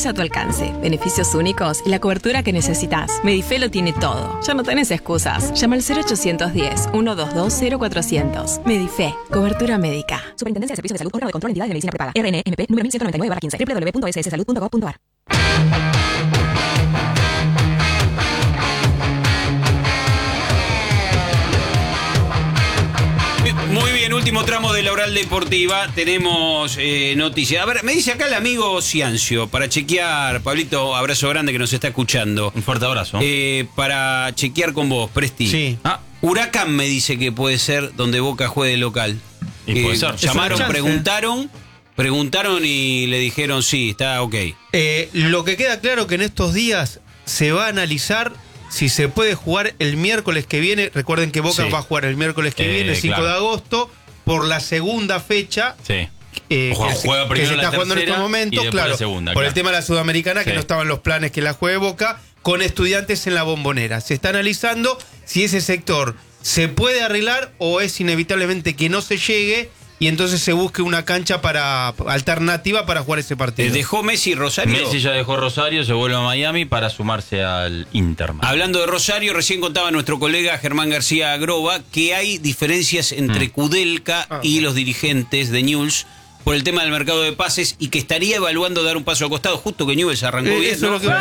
Tenés a tu alcance beneficios únicos y la cobertura que necesitas. Medife lo tiene todo. Ya no tenés excusas. Llama al 0810-122-0400. Medife, cobertura médica. Superintendencia de Servicios de Salud, órgano de control de entidades de medicina prepaga. RNMP número 1199/15. www.sssalud.gov.ar. Muy bien, último tramo de la oral deportiva. Tenemos noticias. A ver, me dice acá el amigo Ciancio, para chequear, Pablito, abrazo grande que nos está escuchando. Un fuerte abrazo. Para chequear con vos, Presti. Sí. Huracán me dice que puede ser donde Boca juegue de local. Y puede ser. Llamaron, chance. preguntaron y le dijeron sí, está ok. Lo que queda claro que en estos días se va a analizar si se puede jugar el miércoles que viene. Recuerden que Boca Sí. va a jugar el miércoles que viene, 5 claro. de agosto, por la segunda fecha. Sí. Que Juega primero se la está jugando en tercera estos momentos, y después claro, la segunda, por claro. el tema de la Sudamericana, que Sí. no estaban los planes que la juegue Boca, con Estudiantes en la Bombonera. Se está analizando si ese sector se puede arreglar o es inevitablemente que no se llegue y entonces se busque una cancha alternativa para jugar ese partido. ¿Dejó Messi Rosario? Messi ya dejó Rosario, se vuelve a Miami para sumarse al Inter. Hablando de Rosario, recién contaba nuestro colega Germán García Agroba que hay diferencias entre Kudelka y los dirigentes de Newell's por el tema del mercado de pases y que estaría evaluando dar un paso al costado, justo que Newell's arrancó bien, Eso ¿no? es lo que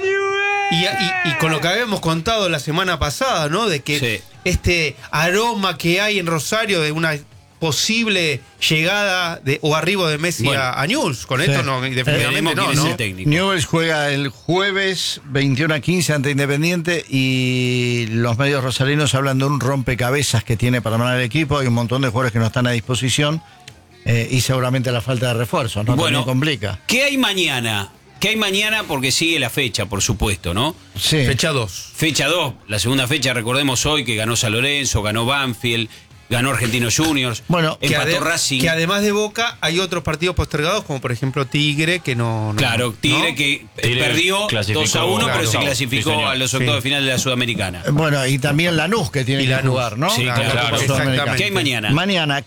y con lo que habíamos contado la semana pasada, ¿no? De que Sí. este aroma que hay en Rosario de una posible llegada o arribo de Messi Bueno. a Newell's. Con Sí. esto no, definitivamente Veremos no, quién es ¿no? el técnico. Newell's juega el jueves 21-15 ante Independiente y los medios rosarinos hablan de un rompecabezas que tiene para armar el equipo. Hay un montón de jugadores que no están a disposición y seguramente la falta de refuerzos, ¿no? Bueno, También complica. ¿Qué hay mañana? ¿Qué hay mañana? Porque sigue la fecha, por supuesto, ¿no? Sí. Fecha 2. Fecha 2, la segunda fecha, recordemos hoy que ganó San Lorenzo, ganó Banfield, ganó Argentinos Juniors, Bueno, empató Racing. Que además de Boca hay otros partidos postergados, como por ejemplo Tigre, que no. Claro, Tigre ¿no? que Tigre perdió clasificó, 2-1, claro. pero se Sí, clasificó señor. a los octavos de Sí. final de la Sudamericana. Bueno, y también Lanús que tiene Y que Lanús. jugar, ¿no? Sí, La claro. Copa Exactamente. Sudamericana. ¿Qué hay mañana? Mañana,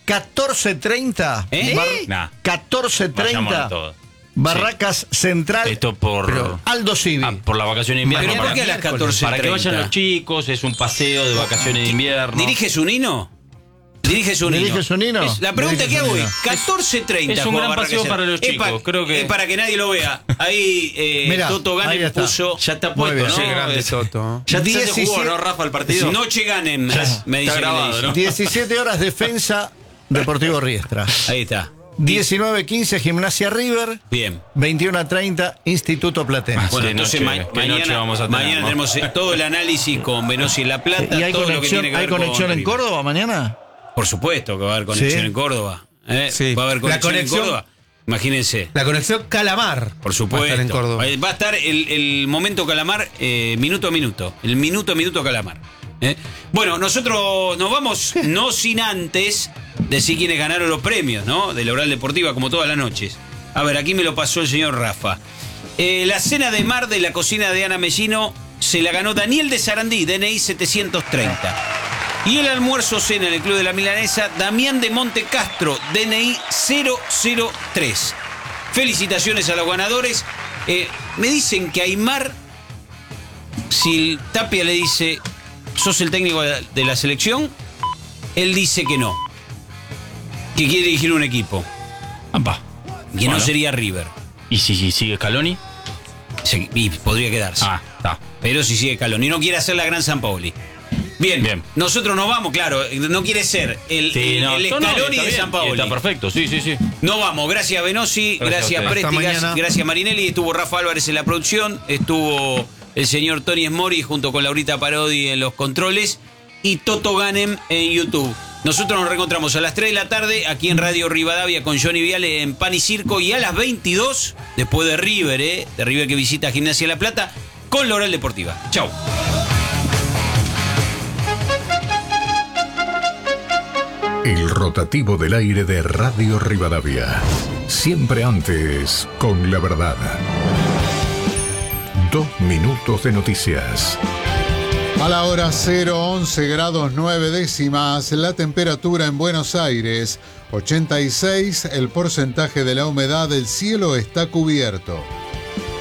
14:30. ¿Eh? Nah, 14:30. vayámonos todos. Barracas Central. Esto por Aldo Civi. por la vacación de invierno. ¿Pero por qué a las 14:30? Para que vayan los chicos, es un paseo de vacaciones de invierno. ¿Dirige Zunino? ¿Dirige Zunino? ¿Dirige Zunino? La pregunta Dirige que hago es, Zunino. 14:30. Es un juega gran Barracas paseo Central. para los chicos, creo que- Es para que nadie lo vea. Ahí Mirá, Toto ahí Ganem está. puso... Ya está Muy puesto, bien. ¿no? Sí, grande Toto. Ya se 17 jugó, ¿no, Rafa, el partido? Noche Ganem, me dice Está que le grabado, dice. ¿no? 17 horas Defensa Deportivo Riestra. Ahí está. 19:15 Gimnasia River. Bien. 21:30 Instituto Platense. Bueno, Qué entonces noche- qué noche vamos a tener, mañana ¿no? tenemos todo el análisis con Venosi en La Plata, ¿Y hay todo lo que conexión, tiene que hay ver con conexión en River. Córdoba mañana? Por supuesto que va a haber conexión Sí. en Córdoba. Sí. Va a haber La conexión, conexión- en Córdoba. Imagínense. La conexión Calamar. Por supuesto. Va a estar en Córdoba. Va a estar el momento Calamar minuto a minuto. El minuto a minuto Calamar. Bueno, nosotros nos vamos no sin antes decir quiénes ganaron los premios, ¿no? De la oral deportiva, como todas las noches. A ver, aquí me lo pasó el señor Rafa. La cena de mar de la cocina de Ana Mellino se la ganó Daniel de Sarandí, DNI 730. Y el almuerzo cena en el Club de la Milanesa, Damián de Monte Castro, DNI 003. Felicitaciones a los ganadores. Me dicen que Aymar, si Tapia le dice, sos el técnico de la selección, él dice que no. Que quiere dirigir un equipo. Ampa. Que no Bueno. sería River. ¿Y si sigue Scaloni? Y podría quedarse. Está. Pero si sigue Caloni, no quiere hacer la gran San Paoli. Bien, nosotros nos vamos, claro, no quiere ser el Scaloni de San Paoli. Está perfecto, sí. No vamos, gracias Venosi, gracias Gracias a ustedes. Presti, Hasta mañana. gracias Marinelli, estuvo Rafa Álvarez en la producción, estuvo el señor Tony Smori junto con Laurita Parodi en los controles y Toto Ganem en YouTube. Nosotros nos reencontramos a las 3 de la tarde aquí en Radio Rivadavia con Johnny Viale en Pan y Circo y a las 22, después de River, de River que visita Gimnasia La Plata, con la Oral Deportiva. Chau. El rotativo del aire de Radio Rivadavia. Siempre antes, con la verdad. 2 minutos de noticias. A la hora 0:11 grados 9 décimas, la temperatura en Buenos Aires, 86, el porcentaje de la humedad del cielo está cubierto.